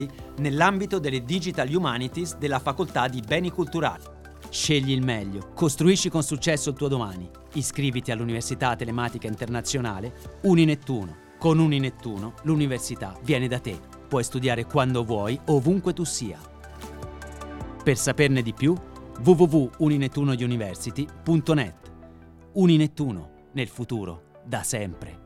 nell'ambito delle Digital Humanities della Facoltà di Beni Culturali. Scegli il meglio, costruisci con successo il tuo domani. Iscriviti all'Università Telematica Internazionale Uninettuno. Con Uninettuno l'università viene da te. Puoi studiare quando vuoi, ovunque tu sia. Per saperne di più, www.uninettunouniversity.net. Uninettuno, nel futuro, da sempre.